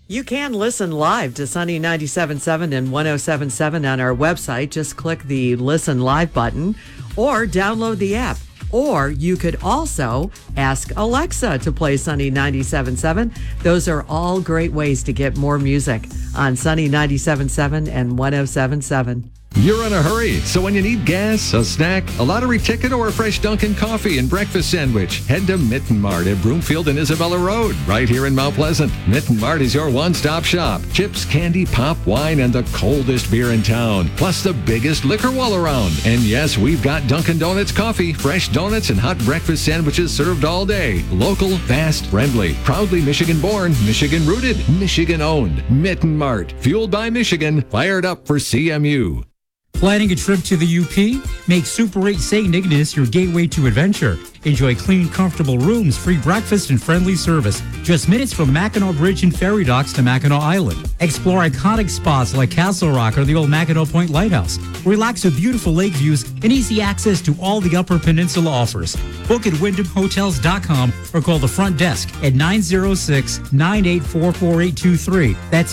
You can listen live to Sunny 97.7 and 107.7 on our website. Just click the Listen Live button or download the app. Or you could also ask Alexa to play Sunny 97.7. Those are all great ways to get more music on Sunny 97.7 and 107.7. You're in a hurry, so when you need gas, a snack, a lottery ticket, or a fresh Dunkin' coffee and breakfast sandwich, head to Mitten Mart at Broomfield and Isabella Road, right here in Mount Pleasant. Mitten Mart is your one-stop shop. Chips, candy, pop, wine, and the coldest beer in town, plus the biggest liquor wall around. And yes, we've got Dunkin' Donuts coffee, fresh donuts, and hot breakfast sandwiches served all day. Local, fast, friendly, proudly Michigan-born, Michigan-rooted, Michigan-owned. Mitten Mart, fueled by Michigan, fired up for CMU. Planning a trip to the UP? Make Super 8 St. Ignace your gateway to adventure. Enjoy clean, comfortable rooms, free breakfast, and friendly service. Just minutes from Mackinac Bridge and ferry docks to Mackinac Island. Explore iconic spots like Castle Rock or the old Mackinac Point Lighthouse. Relax with beautiful lake views and easy access to all the Upper Peninsula offers. Book at WyndhamHotels.com or call the front desk at 906-984-4823. That's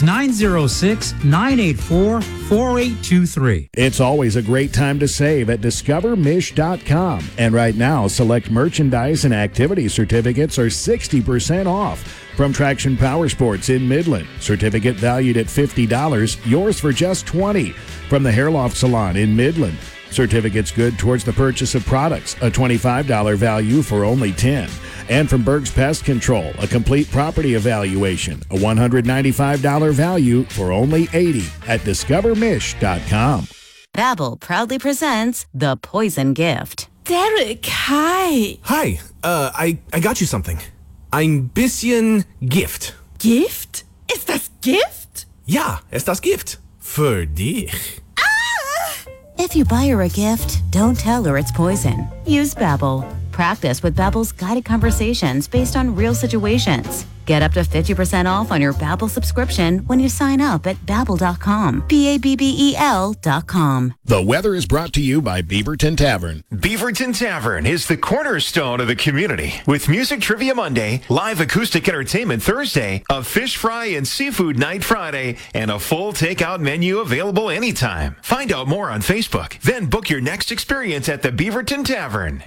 906-984-4823. It's always a great time to save at DiscoverMish.com. And right now, select merchandise and activity certificates are 60% off. From Traction Power Sports in Midland, certificate valued at $50, yours for just $20. From the Hair Loft Salon in Midland, certificates good towards the purchase of products, a $25 value for only $10. And from Berg's Pest Control, a complete property evaluation, a $195 value for only $80 at DiscoverMish.com. Babbel proudly presents The Poison Gift. Derek, hi. Hi, I got you something. Ein bisschen Gift. Gift? Ist das Gift? Ja, ist das Gift. Für dich. If you buy her a gift, don't tell her it's poison. Use Babbel. Practice with Babbel's guided conversations based on real situations. Get up to 50% off on your Babbel subscription when you sign up at Babbel.com. Babbel.com. The weather is brought to you by Beaverton Tavern. Beaverton Tavern is the cornerstone of the community. With Music Trivia Monday, live acoustic entertainment Thursday, a fish fry and seafood night Friday, and a full takeout menu available anytime. Find out more on Facebook. Then book your next experience at the Beaverton Tavern.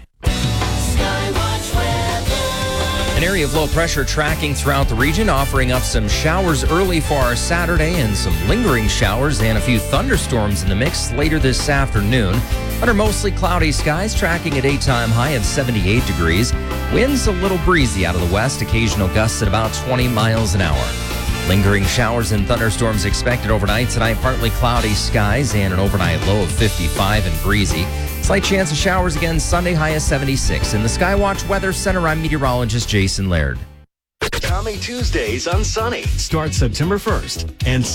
An area of low pressure tracking throughout the region, offering up some showers early for our Saturday and some lingering showers and a few thunderstorms in the mix later this afternoon. Under mostly cloudy skies, tracking a daytime high of 78 degrees. Winds a little breezy out of the west, occasional gusts at about 20 miles an hour. Lingering showers and thunderstorms expected overnight tonight. Partly cloudy skies and an overnight low of 55 and breezy. Slight chance of showers again Sunday, high of 76. In the Skywatch Weather Center, I'm meteorologist Jason Laird. Coming Tuesdays on Sunny. Start September 1st and